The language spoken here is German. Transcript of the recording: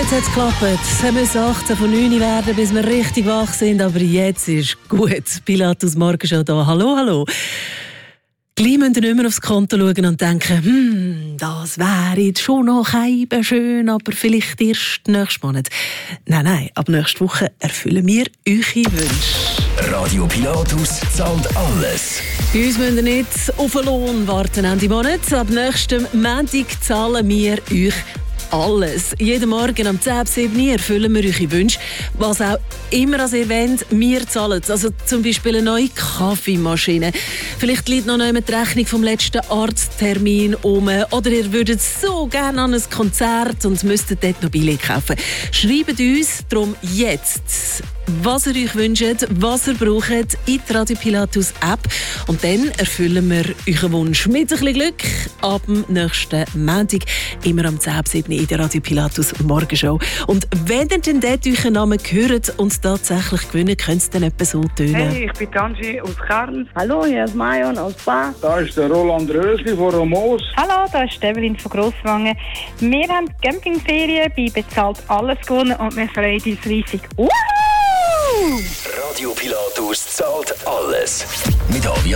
Jetzt hat es geklappt. Es müssen 18 von 9 werden, bis wir richtig wach sind. Aber jetzt ist gut. Pilatus Morgenshow da. Hallo, hallo. Gleich müsst ihr nicht mehr aufs Konto schauen und denken, das wäre jetzt schon noch eben schön, aber vielleicht erst nächsten Monat. Nein, ab nächste Woche erfüllen wir eure Wünsche. Radio Pilatus zahlt alles. Bei uns müsst ihr nicht auf den Lohn warten Ende Monat. Ab nächstem Montag zahlen wir euch alles. Jeden Morgen um 10:07 erfüllen wir eure Wünsche. Was auch immer als ihr wollt, wir zahlen es. Also zum Beispiel eine neue Kaffeemaschine. Vielleicht liegt noch jemand die Rechnung vom letzten Arzttermin um. Oder ihr würdet so gerne an ein Konzert und müsstet dort noch Billett kaufen. Schreibt uns darum jetzt, was ihr euch wünscht, was ihr braucht, in die Radio Pilatus App. Und dann erfüllen wir euren Wunsch mit ein bisschen Glück ab dem nächsten Montag, immer am 10:07 in der Radio Pilatus Morgenshow. Und wenn ihr dann dort euren Namen hört und tatsächlich gewinnen, könnte es dann etwa so tönen. Hey, ich bin Tanji aus Karns. Hallo, hier ist Marion aus Bar. Da ist der Roland Rösli von Romos. Hallo, da ist Evelyn von Grosswangen. Wir haben Campingferien bei Bezahlt alles gewonnen und wir freuen uns riesig. Radio Pilatus zahlt alles. Mit